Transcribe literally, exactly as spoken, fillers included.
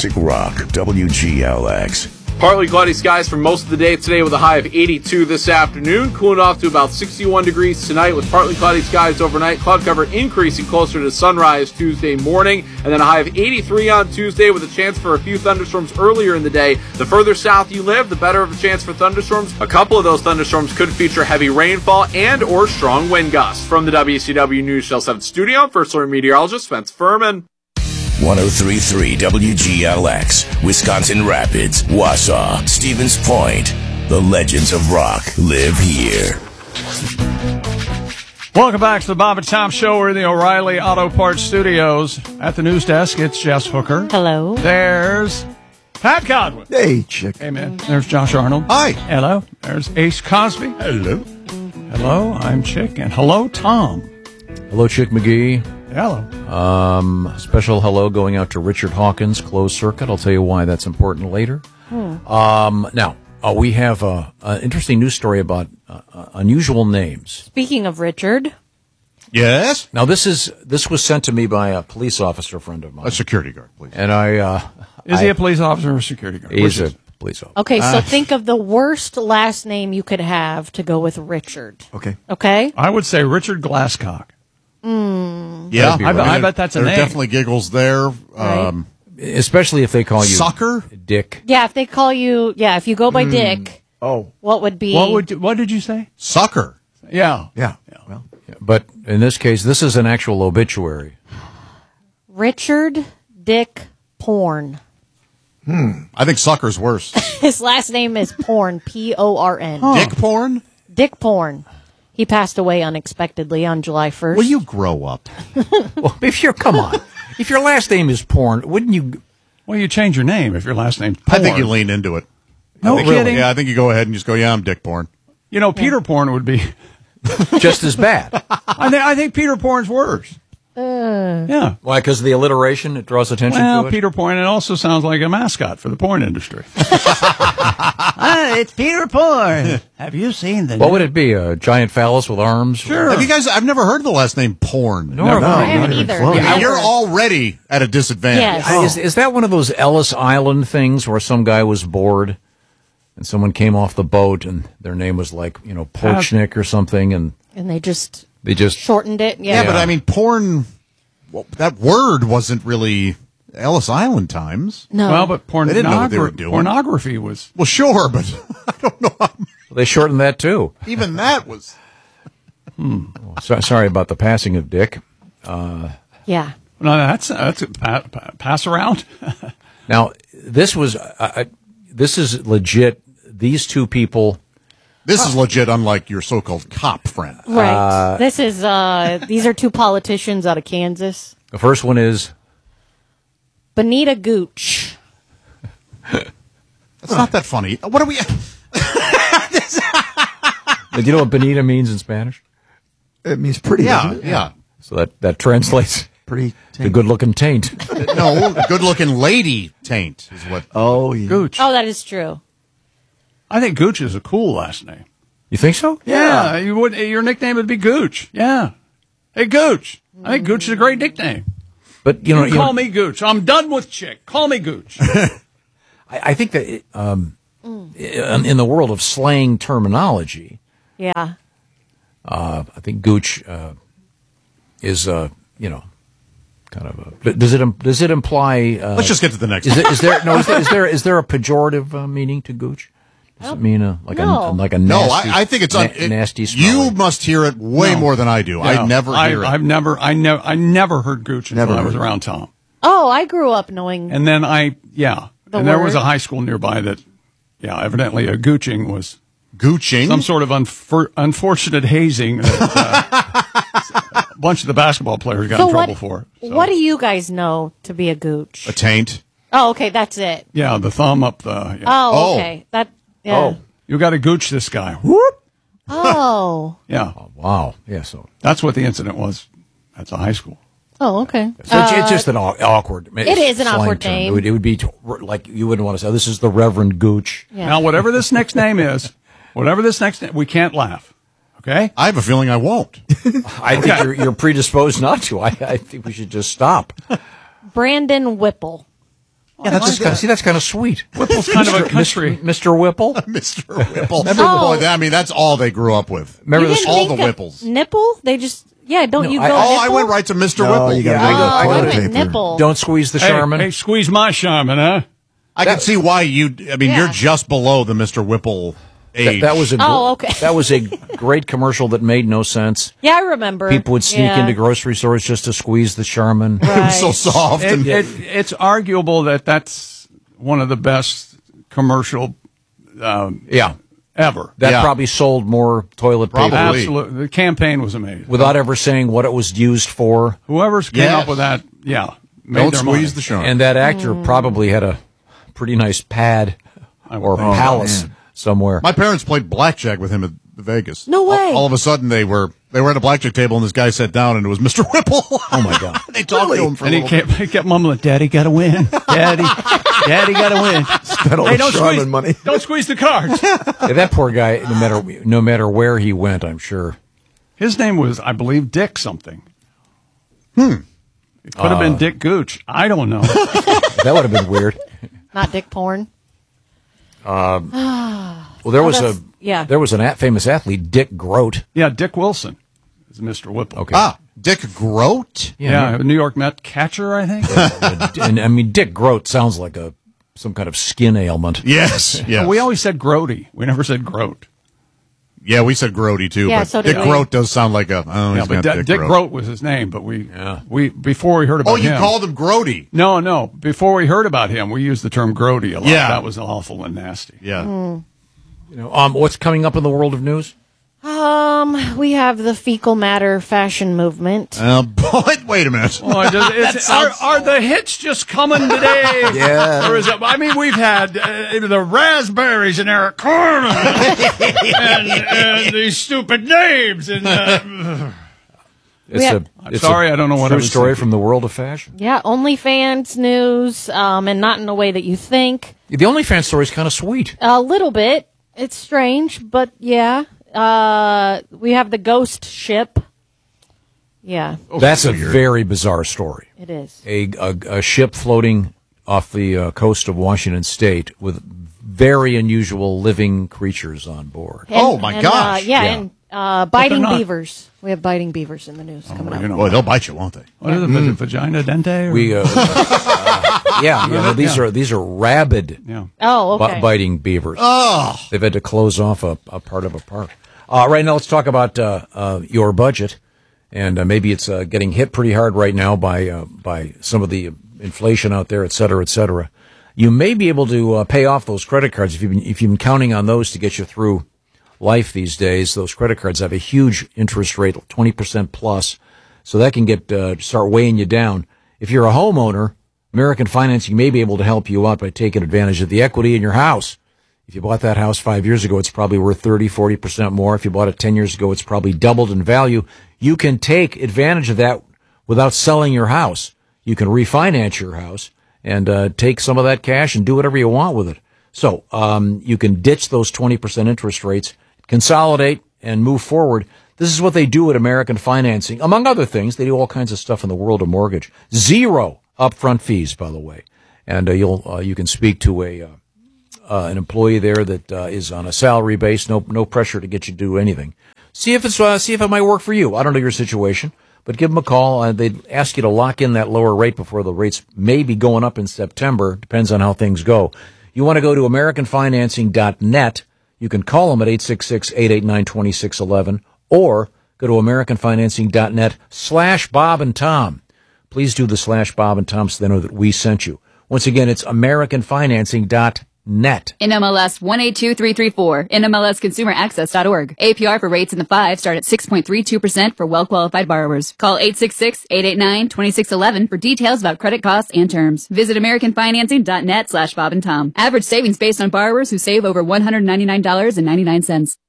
Classic Rock, W G L X. Partly cloudy skies for most of the day today with a high of eighty-two this afternoon. Cooling off to about sixty-one degrees tonight with partly cloudy skies overnight. Cloud cover increasing closer to sunrise Tuesday morning. And then a high of eighty-three on Tuesday with a chance for a few thunderstorms earlier in the day. The further south you live, the better of a chance for thunderstorms. A couple of those thunderstorms could feature heavy rainfall and or strong wind gusts. From the W C W News Channel seven studio, First Alert meteorologist Spence Furman. one oh three point three W G L X, Wisconsin Rapids, Wausau, Stevens Point. The legends of rock live here. Welcome back to the Bob and Tom Show. We're in the O'Reilly Auto Parts Studios. At the news desk, it's Jess Hooker. Hello. There's Pat Godwin. Hey, chick. Hey, man. There's Josh Arnold. Hi. Hello. There's Ace Cosby. Hello. Hello. I'm Chick. And hello, Tom. Hello, Chick McGee. Hello. Um, special hello going out to Richard Hawkins, closed circuit. I'll tell you why that's important later. Hmm. Um, now, uh, we have an interesting news story about uh, uh, unusual names. Speaking of Richard. Yes? Now, this is this was sent to me by a police officer friend of mine. A security guard, please. And I... Uh, is I, he a police officer or a security guard? He's a police officer. Okay, so Uh, think of the worst last name you could have to go with Richard. Okay. Okay? I would say Richard Glasscock. Yeah, I, I bet that's a there name. are definitely giggles there. Right. Um, Especially if they call you... Sucker? Dick. Yeah, if they call you, yeah, if you go by Dick, Oh. what would be... What would? What did you say? Sucker. Yeah. Yeah. Well, But in this case, this is an actual obituary. Richard Dick Porn. I think sucker's worse. His last name is Porn, P O R N. Dick porn? Dick Porn. He passed away unexpectedly on July first. Will you grow up? Well, if you're... Come on. If your last name is Porn, wouldn't you... Well, you change your name if your last name's I Porn. think you lean into it. No I think- kidding. Yeah, I think you go ahead and just go, yeah, I'm Dick porn. You know, Peter Porn would be... Just as bad. I think I think Peter Porn's worse. Uh, Yeah. Why? Because of the alliteration? It draws attention Well, to it? Peter Porn, it also sounds like a mascot for the porn industry. Ah, it's Peter Porn. Have you seen the... What would it be? A giant phallus with arms? Sure. Have you guys, I've never heard the last name porn. Nor have I I. haven't either. Yeah, Never. you're already at a disadvantage. Yes. Uh, Is, is that one of those Ellis Island things where some guy was bored and someone came off the boat and their name was like, you know, Porchnik or something, and and they just they just... shortened it. Yeah, Yeah. but I mean, porn, well, that word wasn't really Ellis Island times. No. Well, but They didn't know what they were pornogra- doing. pornography was... Well, sure, but I don't know how They shortened that too. even that was. So, sorry about the passing of Dick. yeah. No, that's, that's a pa- pa- pass around. Now, this was... Uh, I, this is legit. These two people... This is legit, unlike your so-called cop friend. Right. this is, uh, these are two politicians out of Kansas. The first one is... Bonita Gooch. That's not that funny. What are we? Do you know what bonita means in Spanish? It means pretty. Yeah, doesn't it? yeah. So that, that translates Pretty. to good-looking taint. No, good-looking lady taint is what. Oh, yeah. Gooch. Oh, that is true. I think Gooch is a cool last name. You think so? Yeah, you would. Your nickname would be Gooch. Yeah. Hey, Gooch. I think Gooch is a great nickname. But, you You know... can you call know, me Gooch. I'm done with Chick. Call me Gooch. I, I think that it, um, in, in the world of slang terminology, Yeah. uh, I think Gooch uh, is, uh, you know, kind of a... but Does it im- does it imply... Uh, Let's just get to the next. Is, one. it, is there no? Is there, is there is there a pejorative uh, meaning to Gooch? Does it mean a like No. a like a No, nasty, I, I think it's un- na- it- nasty. You smelly- must hear it way No. more than I do. I No, never I, hear it. I've never, I never, I never heard Gooch until Never I was heard it. around Tom. Oh, I grew up knowing. And then I, yeah. The and there was word? a high school nearby that, yeah, evidently a Gooching was Gooching. some sort of unfor- unfortunate hazing that uh, a bunch of the basketball players got So in what, trouble for. So, what do you guys know to be a Gooch? a taint. Oh, okay, that's it. yeah, the thumb up the, yeah. Oh, Oh. okay. That, yeah. Oh, You got to Gooch this guy. Whoop! Oh. Yeah. wow. Yeah. So, That's what the incident was at the high school. Oh, okay. so it's, it's just an aw- awkward. it is an slang awkward term. name. It would, it would be t- like you wouldn't want to say, "This is the Reverend Gooch." Yeah. Now, whatever this next name is, whatever this next name, we can't laugh. Okay? I have a feeling I won't. I think you're, you're predisposed not to. I, I think we should just stop. Brandon Whipple. Yeah, that's just kind of, see, that's kind of sweet. Whipple's kind of a country. Mister Whipple? Mister Whipple. Oh. Boy, I mean, that's all they grew up with. Remember You this? didn't all the think a Whipples. Nipple? They just, yeah, don't No, you I- go oh, Oh, I nipple? went right to Mister No, Whipple. you gotta Oh, go I toilet went paper. nipple. Don't squeeze the Hey, Charmin. hey, squeeze my Charmin, huh? I can see why you, I mean, Yeah. you're just below the Mister Whipple That, age. that was a gr- Oh, okay. that was a great commercial that made no sense. Yeah, I remember. People would sneak Yeah. into grocery stores just to squeeze the Charmin. It was so Right. soft. It, and it, it's arguable that that's one of the best commercial um, Yeah, ever. that Yeah. probably sold more toilet paper Probably. Absolutely. The campaign was amazing. without ever saying what it was used for. Whoever's came Yes. up with that, yeah, made Don't their squeeze money. the Charmin. And that actor probably had a pretty nice pad or Oh, palace man. somewhere. My parents played blackjack with him at Vegas. No way. All, all of a sudden, they were they were at a blackjack table, and this guy sat down, and it was Mister Whipple. Oh my God! They talked to him for And a he little kept, he kept mumbling, "Daddy got to win, Daddy, Daddy got to win." Spent all Hey, the don't Charmin squeeze, money. don't squeeze the cards. Yeah, that poor guy. No matter no matter where he went, I'm sure. His name was, I believe, Dick something. Hmm. It could have been Dick Gooch. I don't know. That would have been weird. Not dick porn. Well, there Oh, was a that's- yeah. there was an at famous athlete, Dick Grote. Yeah, Dick Wilson is Mister Whipple. Okay. Ah, Dick Grote? Yeah, a New York Met catcher, I think. and I mean, Dick Grote sounds like a some kind of skin ailment. Yes. yes. We always said Grody. We never said Grote. Yeah, we said Grody, too. Yeah, but so did Dick we. Grote does sound like a, oh, Yeah, he's but got Dick, Dick, Grote. Grote. was his name, but we, Yeah. we before we heard about Oh, him. you called him Grody. No, no. Before we heard about him, we used the term Grody a lot. Yeah. That was awful and nasty. Yeah. Mm. You know, um, what's coming up in the world of news? Um, we have the fecal matter fashion movement. Uh, but wait a minute. Well, I just, it's, are, are the hits just coming today? Yeah. Or is it, I mean, we've had uh, the Raspberries and Eric Carmen and, and these stupid names. And uh, It's have- a. I'm it's sorry, a I don't know what true I was story thinking. from the world of fashion. Yeah, OnlyFans news, um, and not in a way that you think. The OnlyFans story is kind of sweet. A little bit. It's strange, but yeah. Uh, we have the ghost ship. Yeah, That's a very bizarre story. it is. A, a, a ship floating off the uh, coast of Washington State with very unusual living creatures on board. And- Oh, my and, gosh. Uh, yeah, Yeah. and uh, biting not. beavers. We have biting beavers in the news coming well, up. you know, Boy, they'll bite you, won't they? what is it, Mm. vagina dente? Or? We, uh, uh, yeah, yeah. No, these Yeah. are these are rabid yeah. Oh, bi- okay. biting beavers. Oh. They've had to close off a, a part of a park. Uh, right now, let's talk about uh, uh, your budget, and uh, maybe it's uh, getting hit pretty hard right now by uh, by some of the inflation out there, et cetera, et cetera. You may be able to uh, pay off those credit cards if you've been, if you've been counting on those to get you through life these days. Those credit cards have a huge interest rate, twenty percent plus, so that can get uh, start weighing you down. If you're a homeowner, American Financing may be able to help you out by taking advantage of the equity in your house. If you bought that house five years ago, it's probably worth thirty, forty percent more. If you bought it ten years ago, it's probably doubled in value. You can take advantage of that without selling your house. You can refinance your house and uh, take some of that cash and do whatever you want with it. So um, you can ditch those twenty percent interest rates, consolidate, and move forward. This is what they do at American Financing. Among other things, they do all kinds of stuff in the world of mortgage. Zero upfront fees, by the way. And uh, you'll uh, you can speak to a... Uh, Uh, an employee there that uh, is on a salary base, no no pressure to get you to do anything. See if it's uh, see if it might work for you. I don't know your situation, but give them a call. Uh, they'd ask you to lock in that lower rate before the rates may be going up in September. Depends on how things go. You want to go to American Financing dot net. You can call them at eight six six, eight eight nine, two six one one or go to American Financing dot net slash Bob and Tom. Please do the slash Bob and Tom so they know that we sent you. Once again, it's American Financing dot net. N M L S one eight two three three four, N M L S consumer access dot org. A P R for rates in the five start at six point three two percent for well-qualified borrowers. Call eight six six, eight eight nine, two six one one for details about credit costs and terms. Visit American Financing dot net slash Bob and Tom. Average savings based on borrowers who save over one hundred ninety-nine dollars and ninety-nine cents.